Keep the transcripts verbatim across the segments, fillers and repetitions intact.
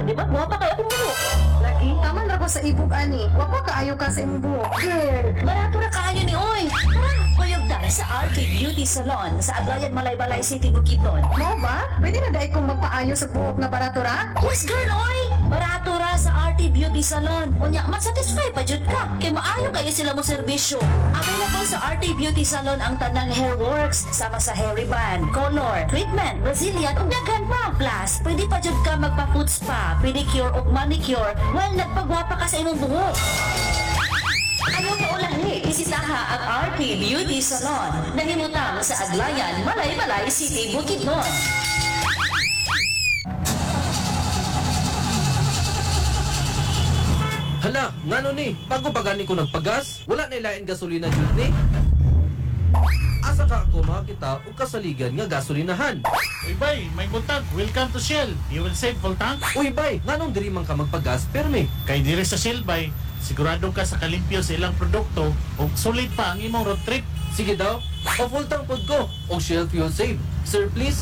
di ba? Buha pa kayo akong buhok. Lagi, tama na ko sa ibog ani. Wa pa kaayo ka sa imong buhok. Girl, barato na kaayo ni Oy. Tara, kuyog dahil sa R K Beauty Salon sa Aglayan, Malaybalay City, Bukidnon. Mo ba? Pwede na dahil kong magpaayo sa buhok na baratura? Yes, girl, Oy! Barato ra sa R T Beauty Salon. Unya, masatisfy pa jud ka. Kay maayo kayo sila mo serbisyo. Available sa R T Beauty Salon ang tanang hair works sama sa hair ribbon, color, treatment, Brazilian ug daghan pa. Plus, pwede pa jud ka magpa-foot spa, pedicure ug manicure while nagpagwapa ka sa imong buhok. Ayaw ka ulahi, isitaha ang R T Beauty Salon. Nahimutang sa Aglayan, Malaybalay City, Bukidnon. Hala, ngano ni? Bago pa gani ko nagpagas, wala na ilain gasolina jud ni. Asa ka ako makakita og kasaligan nga gasolinahan? Uy bay, may buntag. Welcome to Shell. You will save full tank. Uy bay, nganong diri man ka magpagas perme? Kay dire sa Shell bay, sigurado ka sa kalimpyo sa ilang produkto ug sulit pa ang imong road trip. Sige daw, pa-full tank pod ko og Shell Fuel Save. Sir, please.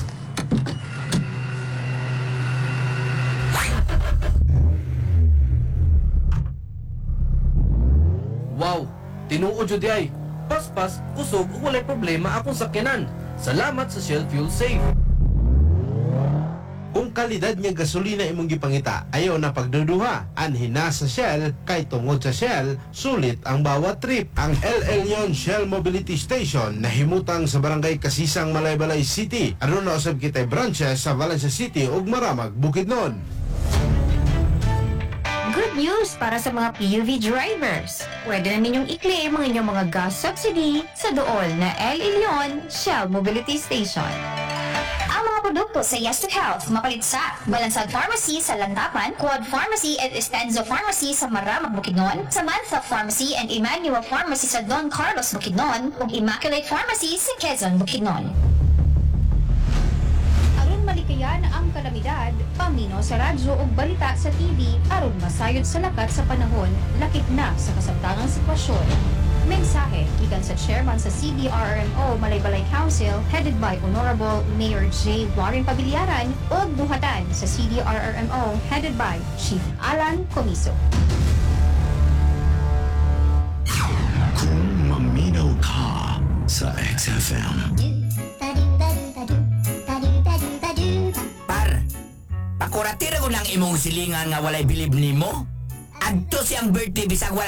Wow, tinuod jud ay. Paspas, kusog ug walay problema akong sakyanan. Salamat sa Shell Fuel Save. Kung kalidad nga gasolina imong gipangita, ayaw na pagduduha. Anhin na sa Shell, kay tungod sa Shell, sulit ang bawat trip. Ang El Elyon Shell Mobility Station nahimutang sa barangay Kasisang, Malaybalay City. Aron na usab kitay branches sa Valencia City ug Maramag, Bukidnon. Good news para sa mga P U V drivers. Pwede na ninyong i-claim ang inyong mga gas subsidy sa dool na El Elyon Shell Mobility Station. Ang mga produkto sa Yes to Health mapalit sa Balansag Pharmacy sa Landapan, Quad Pharmacy at Estenzo Pharmacy sa Maramag, Bukidnon, Samantha Pharmacy and Emmanuel Pharmacy sa Don Carlos, Bukidnon, ug Immaculate Pharmacy sa Quezon, Bukidnon. Aron malikayan ang kalamidad, pamino sa radyo ug balita sa T V aron masayod sa lakat sa panahon, lakip na sa kasamtangang sitwasyon. Mensahe gikan sa chairman sa C D R R M O Malaybalay Council headed by Honorable Mayor J. Warren Pabiliaran ug buhatan sa C D R R M O headed by Chief Alan Comiso. Kung maminaw ka sa X F M. Par, pakuratira ko lang imong silingan nga walay bilib nimo. Adto siyang birthday bisag wala